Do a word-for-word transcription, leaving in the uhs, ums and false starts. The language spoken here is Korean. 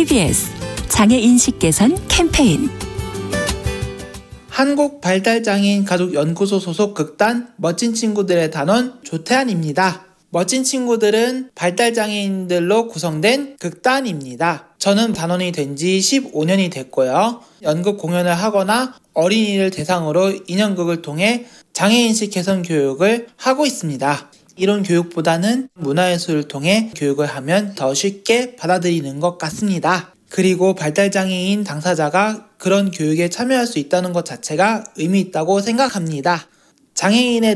티비에스 장애인식 개선 캠페인. 한국발달장애인 가족연구소 소속 극단 멋진 친구들의 단원 조태환입니다. 멋진 친구들은 발달장애인들로 구성된 극단입니다. 저는 단원이 된 지 십오 년이 됐고요. 연극 공연을 하거나 어린이를 대상으로 인형극을 통해 장애인식 개선 교육을 하고 있습니다. 이론 교육보다는 문화예술을 통해 교육을 하면 더 쉽게 받아들이는 것 같습니다. 그리고 발달장애인 당사자가 그런 교육에 참여할 수 있다는 것 자체가 의미 있다고 생각합니다. 장애인에